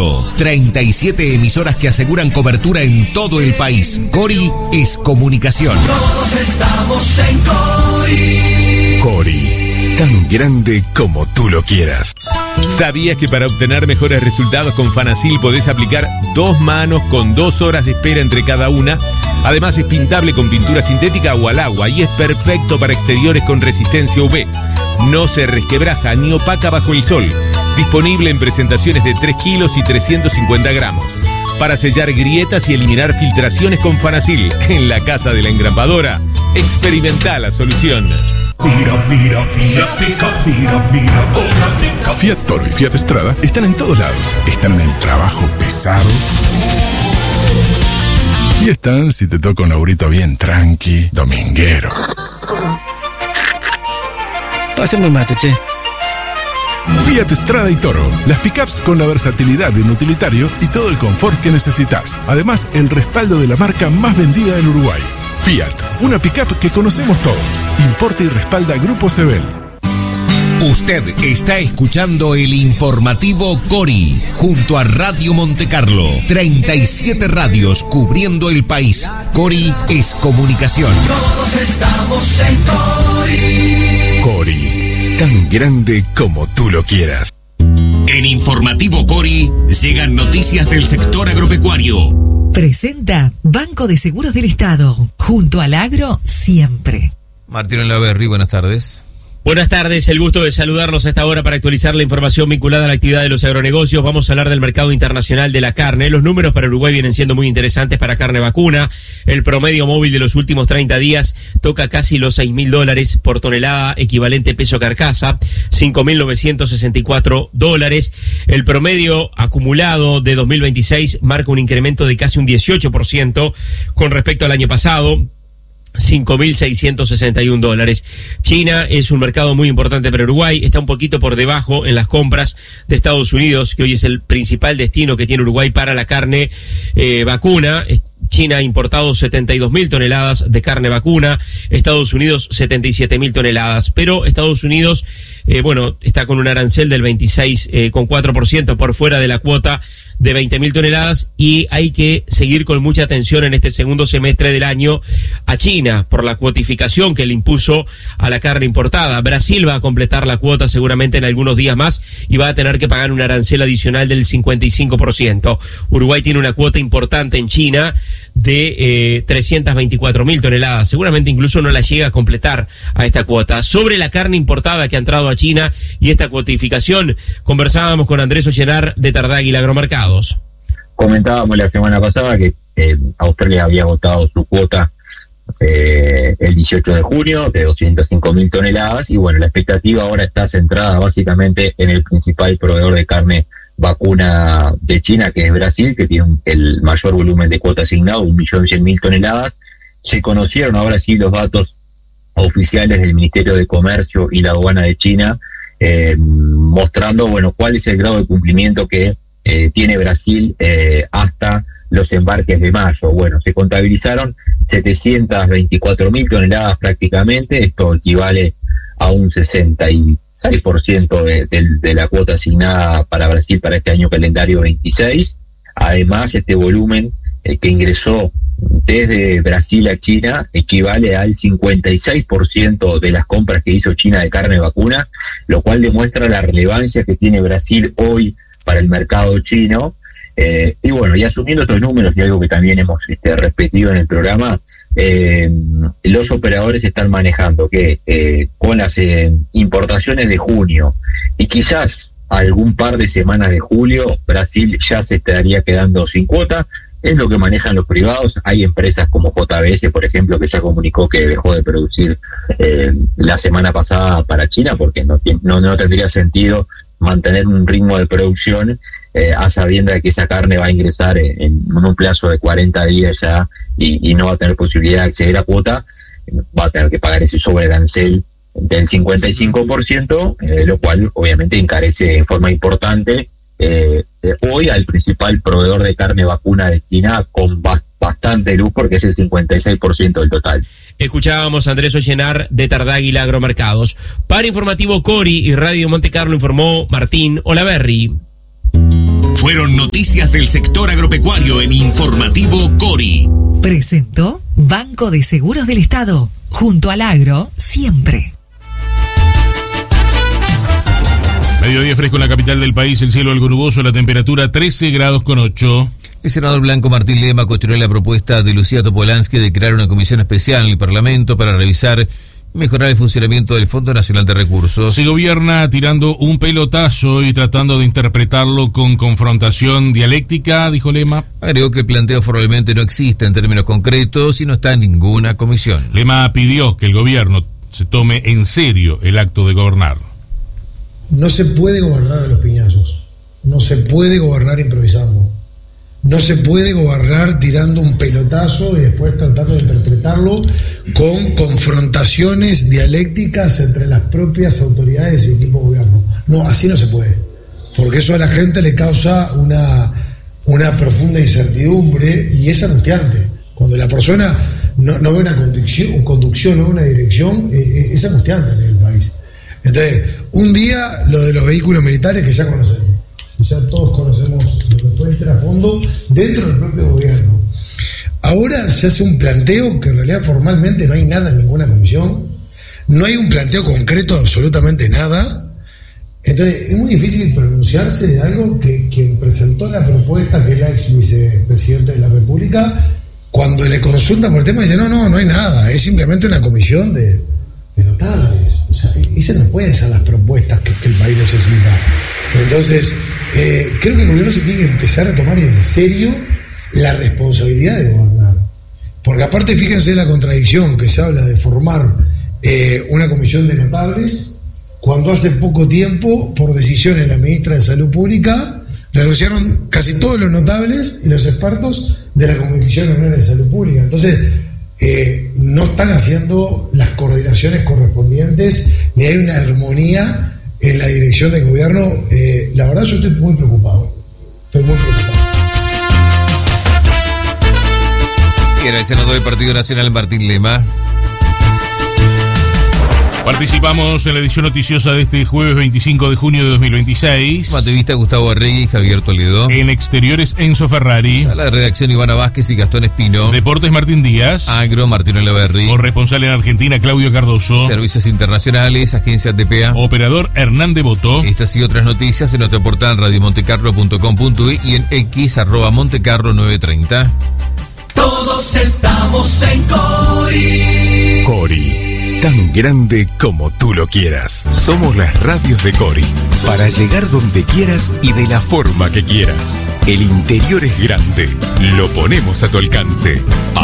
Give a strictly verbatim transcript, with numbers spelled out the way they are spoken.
Carlo. treinta y siete emisoras que aseguran cobertura en todo el país. Cori es comunicación. Todos estamos en Cori. Cori, tan grande como tú lo quieras. ¿Sabías que para obtener mejores resultados con Fanasil podés aplicar dos manos con dos horas de espera entre cada una? Además es pintable con pintura sintética o al agua y es perfecto para exteriores con resistencia U V. No se resquebraja ni opaca bajo el sol. Disponible en presentaciones de tres kilos y trescientos cincuenta gramos. Para sellar grietas y eliminar filtraciones con Fanasil. En la casa de la engrampadora, experimenta la solución. Mira, mira, Fiat Pickup, mira, mira, otra Pickup. Fiat Toro y Fiat Strada están en todos lados. Están en el trabajo pesado. Y están si te toca un laburito bien tranqui, dominguero. Pásame un mate, che. Fiat Strada y Toro, las pickups con la versatilidad de un utilitario y todo el confort que necesitas. Además, el respaldo de la marca más vendida en Uruguay. Fiat, una pickup que conocemos todos. Importa y respalda Grupo Sebel. Usted está escuchando el informativo Cori, junto a Radio Montecarlo. treinta y siete radios cubriendo el país. Cori es comunicación. Todos estamos en Cori. Cori, tan grande como tú lo quieras. En Informativo Cori llegan noticias del sector agropecuario. Presenta Banco de Seguros del Estado, junto al agro siempre. Martín Olaverri, buenas tardes. Buenas tardes, el gusto de saludarlos a esta hora para actualizar la información vinculada a la actividad de los agronegocios. Vamos a hablar del mercado internacional de la carne. Los números para Uruguay vienen siendo muy interesantes para carne vacuna. El promedio móvil de los últimos treinta días toca casi los seis mil dólares por tonelada, equivalente peso carcasa, cinco mil novecientos sesenta y cuatro dólares. El promedio acumulado de dos mil veintiséis marca un incremento de casi un dieciocho por ciento con respecto al año pasado. cinco mil seiscientos sesenta y un dólares. China es un mercado muy importante para Uruguay, está un poquito por debajo en las compras de Estados Unidos, que hoy es el principal destino que tiene Uruguay para la carne eh, vacuna. China ha importado setenta y dos mil toneladas de carne vacuna, Estados Unidos setenta y siete mil toneladas, pero Estados Unidos, eh, bueno, está con un arancel del veintiséis coma cuatro por ciento por fuera de la cuota de veinte mil toneladas y hay que seguir con mucha atención en este segundo semestre del año a China por la cuotificación que le impuso a la carne importada. Brasil va a completar la cuota seguramente en algunos días más y va a tener que pagar un arancel adicional del cincuenta y cinco por ciento. Uruguay tiene una cuota importante en China de eh, trescientas veinticuatro mil toneladas. Seguramente incluso no la llega a completar a esta cuota. Sobre la carne importada que ha entrado a China y esta cuotificación, conversábamos con Andrés Ollenar de Tardáguila Agromercados. Comentábamos la semana pasada que eh, Australia había agotado su cuota eh, el dieciocho de junio de doscientas cinco mil toneladas y bueno, la expectativa ahora está centrada básicamente en el principal proveedor de carne vacuna de China, que es Brasil, que tiene un, el mayor volumen de cuota asignado, un millón cien mil toneladas. Se conocieron ahora sí los datos oficiales del Ministerio de Comercio y la Aduana de China, eh, mostrando bueno cuál es el grado de cumplimiento que eh, tiene Brasil eh, hasta los embarques de mayo. Bueno, se contabilizaron setecientas veinticuatro mil toneladas prácticamente, esto equivale a un sesenta y seis por ciento de, de, de la cuota asignada para Brasil para este año calendario veintiséis. Además, este volumen eh, que ingresó desde Brasil a China equivale al cincuenta y seis por ciento de las compras que hizo China de carne vacuna, lo cual demuestra la relevancia que tiene Brasil hoy para el mercado chino. Eh, y bueno, y asumiendo estos números y algo que también hemos este, repetido en el programa, eh, los operadores están manejando que eh, con las eh, importaciones de junio y quizás algún par de semanas de julio, Brasil ya se estaría quedando sin cuota. Es lo que manejan los privados. Hay empresas como J B S, por ejemplo, que ya comunicó que dejó de producir eh, la semana pasada para China porque no, no, no tendría sentido mantener un ritmo de producción eh, a sabiendas de que esa carne va a ingresar en, en un plazo de cuarenta días ya y, y no va a tener posibilidad de acceder a cuota. Va a tener que pagar ese sobrearancel del cincuenta y cinco por ciento, eh, lo cual obviamente encarece en forma importante eh, eh, hoy al principal proveedor de carne vacuna de China con ba- bastante luz porque es el cincuenta y seis por ciento del total. Escuchábamos a Andrés Ollenar de Tardáguila Agromercados. Para Informativo Cori y Radio Montecarlo informó Martín Olaverri. Fueron noticias del sector agropecuario en Informativo Cori. Presentó Banco de Seguros del Estado. Junto al agro, siempre. Mediodía fresco en la capital del país, el cielo algo nuboso, la temperatura trece grados con ocho. El senador blanco Martín Lema cuestionó la propuesta de Lucía Topolansky de crear una comisión especial en el Parlamento para revisar y mejorar el funcionamiento del Fondo Nacional de Recursos. Se gobierna tirando un pelotazo y tratando de interpretarlo con confrontación dialéctica, dijo Lema. Agregó que el planteo formalmente no existe en términos concretos y no está en ninguna comisión. Lema pidió que el gobierno se tome en serio el acto de gobernar. No se puede gobernar a los piñazos, no se puede gobernar improvisando, no se puede gobernar tirando un pelotazo y después tratando de interpretarlo con confrontaciones dialécticas entre las propias autoridades y equipo de gobierno. No, así no se puede, porque eso a la gente le causa una, una profunda incertidumbre y es angustiante. Cuando la persona no, no ve una conducción, conducción, no ve una dirección, eh, es angustiante en el país. Entonces, un día lo de los vehículos militares que ya conocemos, ya todos conocemos lo que fue el trasfondo dentro del propio gobierno. Ahora se hace un planteo que en realidad formalmente no hay nada en ninguna comisión, no hay un planteo concreto de absolutamente nada. Entonces es muy difícil pronunciarse de algo que quien presentó la propuesta, que es la ex vicepresidenta de la República, cuando le consulta por el tema dice no, no, no hay nada, es simplemente una comisión de, de notables. O sea, esas no pueden ser las propuestas que, que el país necesita. Entonces, eh, creo que el gobierno se tiene que empezar a tomar en serio la responsabilidad de gobernar. Porque aparte, fíjense la contradicción que se habla de formar eh, una comisión de notables, cuando hace poco tiempo, por decisión de la ministra de Salud Pública, renunciaron casi todos los notables y los expertos de la Comisión Nacional de Salud Pública. Entonces, Eh, no están haciendo las coordinaciones correspondientes, ni hay una armonía en la dirección del gobierno. Eh, la verdad yo estoy muy preocupado, estoy muy preocupado. Y era el senador del Partido Nacional, Martín Lema. Participamos en la edición noticiosa de este jueves veinticinco de junio de dos mil veintiséis. Matevista Gustavo Arregui y Javier Toledo. En exteriores Enzo Ferrari. Sala de redacción Ivana Vázquez y Gastón Espino. Deportes Martín Díaz. Agro Martín Olaverri. Corresponsal en Argentina Claudio Cardoso. Servicios internacionales, agencia T P A. Operador Hernán Devoto. Estas y otras noticias en nuestro portal radio montecarlo punto com punto e y en X arroba montecarlo nueve treinta. Todos estamos en Cori. Cori, tan grande como tú lo quieras. Somos las radios de Cori, para llegar donde quieras y de la forma que quieras. El interior es grande, lo ponemos a tu alcance.